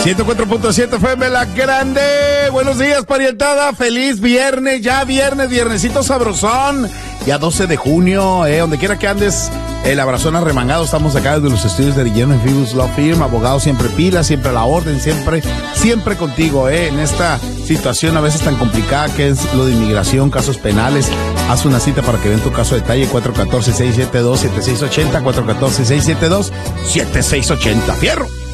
104.7 FM La Grande. Buenos días, parientada. Feliz viernes, viernesito sabrosón. Ya 12 de junio, donde quiera que andes, el abrazón arremangado. Estamos acá desde los estudios de Guillermo Fibus Law Firm. Abogado siempre pila, siempre a la orden, siempre contigo, en esta situación a veces tan complicada que es lo de inmigración, casos penales. Haz una cita para que vean tu caso de detalle. 414-672-7680, 414-672-7680. ¡Fierro!